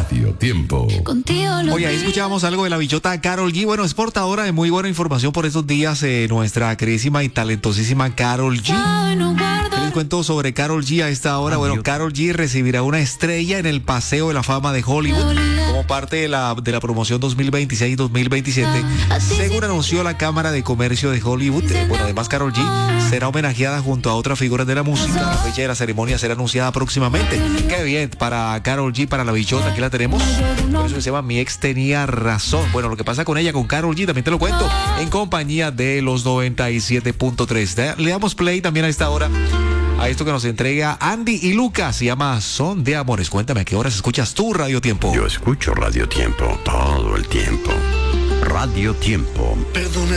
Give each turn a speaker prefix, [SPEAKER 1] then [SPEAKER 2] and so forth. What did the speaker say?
[SPEAKER 1] Radio Tiempo.
[SPEAKER 2] Oye, ahí escuchábamos algo de la bichota Karol G. Bueno, es portadora de muy buena información por estos días nuestra queridísima y talentosísima Karol G. ¿Qué les cuento sobre Karol G a esta hora? Bueno, Karol G recibirá una estrella en el Paseo de la Fama de Hollywood como parte de la promoción 2026-2027, según anunció la Cámara de Comercio de Hollywood. Bueno, además Karol G será homenajeada junto a otras figuras de la música. La fecha de la ceremonia será anunciada próximamente. Qué bien, para Karol G, para la bichota, aquí la tenemos. Por eso se llama Mi Ex Tenía Razón. Bueno, lo que pasa con ella, con Karol G, también te lo cuento, en compañía de los 97.3. Le damos play también a esta hora a esto que nos entrega Andy y Lucas. Se llama Son de Amores. Cuéntame, ¿a qué horas escuchas tú Radio Tiempo?
[SPEAKER 3] Yo escucho Radio Tiempo todo el tiempo. Radio Tiempo.
[SPEAKER 1] Perdona